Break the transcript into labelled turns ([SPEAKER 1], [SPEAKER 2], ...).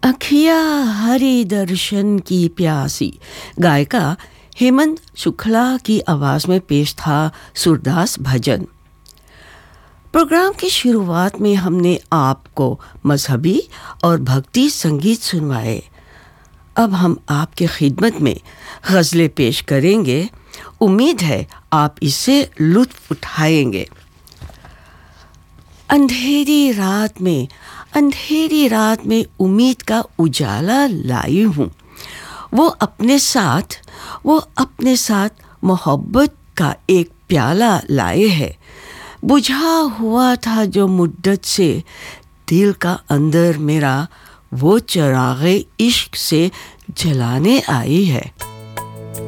[SPEAKER 1] अखिया हरि दर्शन की प्यासी गायिका हेमंत शुक्ला की आवाज़ में पेश था सूरदास भजन। प्रोग्राम की शुरुआत में हमने आपको मजहबी और भक्ति संगीत सुनवाए। अब हम आपके खिदमत में गज़लें पेश करेंगे। उम्मीद है आप इससे लुत्फ़ उठाएंगे। अंधेरी रात में उम्मीद का उजाला लाई हूँ। वो अपने साथ मोहब्बत का एक प्याला लाए हैं। बुझा हुआ था जो मुद्दत से दिल का अंदर मेरा, वो चिराग़े इश्क से जलाने आई है।